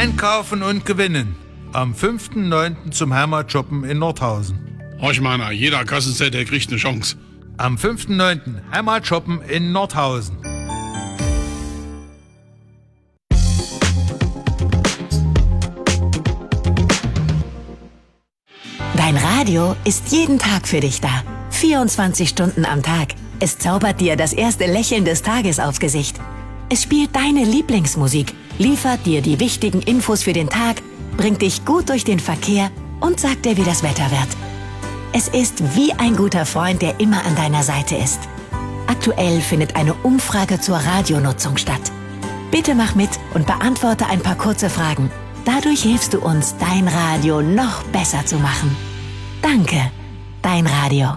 Einkaufen und gewinnen. Am 5.9. zum Heimatshoppen in Nordhausen. Ich meine, jeder Kassenset, der kriegt eine Chance. Am 5.9. Heimatshoppen in Nordhausen. Dein Radio ist jeden Tag für dich da. 24 Stunden am Tag. Es zaubert dir das erste Lächeln des Tages aufs Gesicht. Es spielt deine Lieblingsmusik, liefert dir die wichtigen Infos für den Tag, bringt dich gut durch den Verkehr und sagt dir, wie das Wetter wird. Es ist wie ein guter Freund, der immer an deiner Seite ist. Aktuell findet eine Umfrage zur Radionutzung statt. Bitte mach mit und beantworte ein paar kurze Fragen. Dadurch hilfst du uns, dein Radio noch besser zu machen. Danke, dein Radio.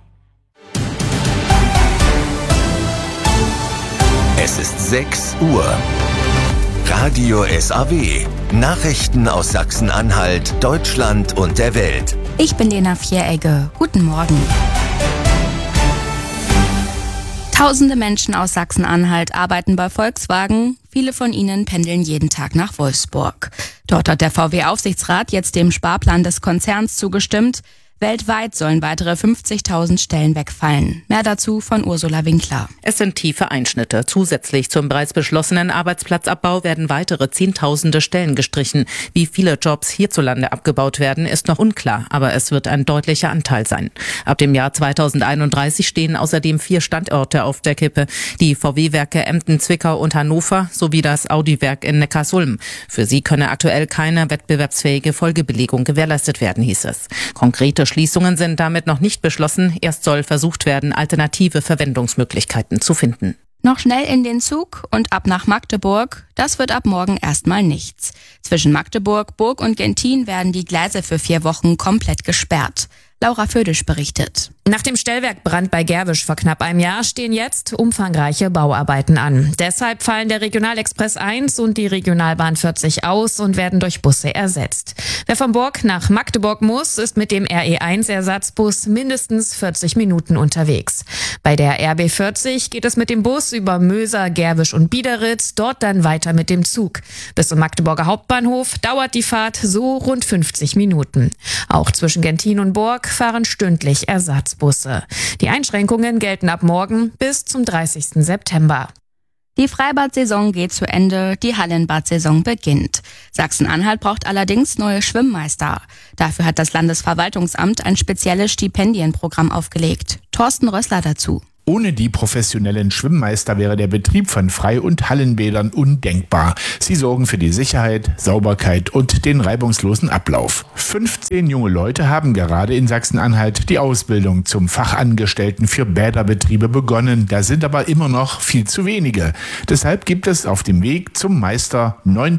Es ist 6 Uhr. Radio SAW. Nachrichten aus Sachsen-Anhalt, Deutschland und der Welt. Ich bin Lena Vieregge. Guten Morgen. Tausende Menschen aus Sachsen-Anhalt arbeiten bei Volkswagen. Viele von ihnen pendeln jeden Tag nach Wolfsburg. Dort hat der VW-Aufsichtsrat jetzt dem Sparplan des Konzerns zugestimmt. Weltweit sollen weitere 50.000 Stellen wegfallen. Mehr dazu von Ursula Winkler. Es sind tiefe Einschnitte. Zusätzlich zum bereits beschlossenen Arbeitsplatzabbau werden weitere Zehntausende Stellen gestrichen. Wie viele Jobs hierzulande abgebaut werden, ist noch unklar, aber es wird ein deutlicher Anteil sein. Ab dem Jahr 2031 stehen außerdem 4 Standorte auf der Kippe. Die VW-Werke Emden, Zwickau und Hannover sowie das Audi-Werk in Neckarsulm. Für sie könne aktuell keine wettbewerbsfähige Folgebelegung gewährleistet werden, hieß es. Konkrete Schließungen sind damit noch nicht beschlossen. Erst soll versucht werden, alternative Verwendungsmöglichkeiten zu finden. Noch schnell in den Zug und ab nach Magdeburg. Das wird ab morgen erstmal nichts. Zwischen Magdeburg, Burg und Gentin werden die Gleise für 4 Wochen komplett gesperrt. Laura Födisch berichtet. Nach dem Stellwerkbrand bei Gerwisch vor knapp einem Jahr stehen jetzt umfangreiche Bauarbeiten an. Deshalb fallen der Regionalexpress 1 und die Regionalbahn 40 aus und werden durch Busse ersetzt. Wer von Burg nach Magdeburg muss, ist mit dem RE1-Ersatzbus mindestens 40 Minuten unterwegs. Bei der RB 40 geht es mit dem Bus über Möser, Gerwisch und Biederitz, dort dann weiter mit dem Zug. Bis zum Magdeburger Hauptbahnhof dauert die Fahrt so rund 50 Minuten. Auch zwischen Gentin und Burg fahren stündlich Ersatzbusse. Die Einschränkungen gelten ab morgen bis zum 30. September. Die Freibad-Saison geht zu Ende, die Hallenbad-Saison beginnt. Sachsen-Anhalt braucht allerdings neue Schwimmmeister. Dafür hat das Landesverwaltungsamt ein spezielles Stipendienprogramm aufgelegt. Thorsten Rössler dazu. Ohne die professionellen Schwimmmeister wäre der Betrieb von Frei- und Hallenbädern undenkbar. Sie sorgen für die Sicherheit, Sauberkeit und den reibungslosen Ablauf. 15 junge Leute haben gerade in Sachsen-Anhalt die Ausbildung zum Fachangestellten für Bäderbetriebe begonnen. Da sind aber immer noch viel zu wenige. Deshalb gibt es auf dem Weg zum Meister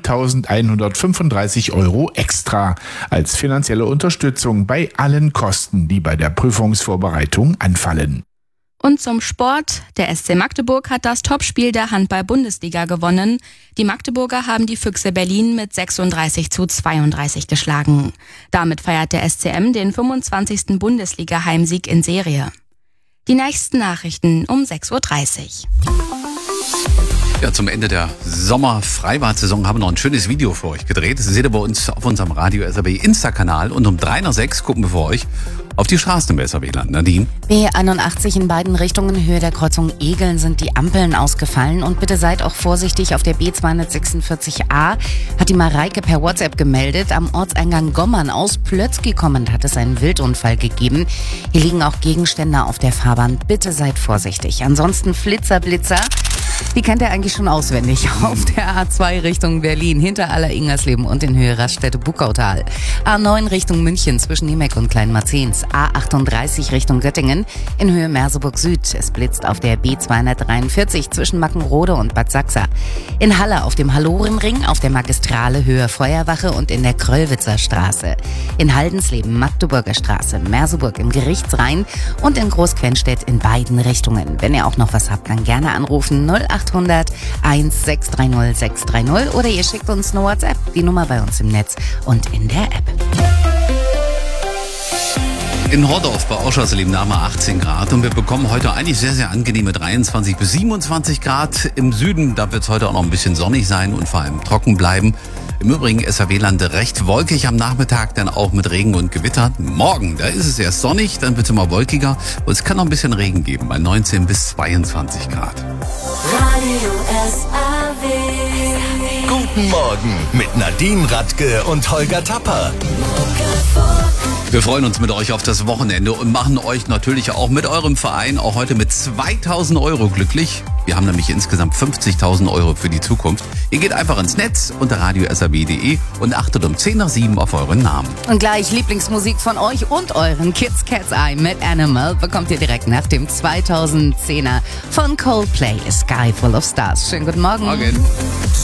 9.135 € extra als finanzielle Unterstützung bei allen Kosten, die bei der Prüfungsvorbereitung anfallen. Und zum Sport. Der SC Magdeburg hat das Topspiel der Handball-Bundesliga gewonnen. Die Magdeburger haben die Füchse Berlin mit 36:32 geschlagen. Damit feiert der SCM den 25. Bundesliga-Heimsieg in Serie. Die nächsten Nachrichten um 6:30 Uhr. Ja, zum Ende der Sommer-Freibad-Saison haben wir noch ein schönes Video für euch gedreht. Das seht ihr bei uns auf unserem Radio SAW Insta-Kanal. Und um 3:06 gucken wir für euch auf die Straßen im SAW-Land. Nadine? B81 in beiden Richtungen, Höhe der Kreuzung Egeln, sind die Ampeln ausgefallen. Und bitte seid auch vorsichtig, auf der B246a hat die Mareike per WhatsApp gemeldet. Am Ortseingang Gommern aus Plötzky kommend hat es einen Wildunfall gegeben. Hier liegen auch Gegenstände auf der Fahrbahn. Bitte seid vorsichtig. Ansonsten Flitzer, Blitzer. Die kennt ihr eigentlich schon auswendig. Auf der A2 Richtung Berlin, hinter Aller-Ingersleben und in Höhe Raststätte Buckautal. A9 Richtung München zwischen Niemek und Kleinmarzens. A38 Richtung Göttingen in Höhe Merseburg Süd. Es blitzt auf der B243 zwischen Mackenrode und Bad Sachsa. In Halle auf dem Hallorenring, auf der Magistrale Höhe Feuerwache und in der Kröllwitzer Straße. In Haldensleben Magdeburger Straße, Merseburg im Gerichtsrhein und in Großquenstedt in beiden Richtungen. Wenn ihr auch noch was habt, dann gerne anrufen 0800 1630 630 oder ihr schickt uns eine WhatsApp, die Nummer bei uns im Netz und in der App. In Hordorf bei Oschersleben haben wir 18 Grad und wir bekommen heute eigentlich sehr, sehr angenehme 23 bis 27 Grad. Im Süden, da wird es heute auch noch ein bisschen sonnig sein und vor allem trocken bleiben. Im Übrigen SAW-Land recht wolkig am Nachmittag, dann auch mit Regen und Gewitter. Morgen, da ist es erst sonnig, dann wird es immer wolkiger und es kann noch ein bisschen Regen geben, bei 19 bis 22 Grad. Radio SAW. Guten Morgen mit Nadine Radke und Holger Tapper. Wir freuen uns mit euch auf das Wochenende und machen euch natürlich auch mit eurem Verein auch heute mit 2.000 € glücklich. Wir haben nämlich insgesamt 50.000 € für die Zukunft. Ihr geht einfach ins Netz unter radiosab.de und achtet um 10 nach 7 auf euren Namen. Und gleich Lieblingsmusik von euch und euren Kids Cat's Eye mit Animal bekommt ihr direkt nach dem 2010er von Coldplay, A Sky Full of Stars. Schönen guten Morgen. Morgen.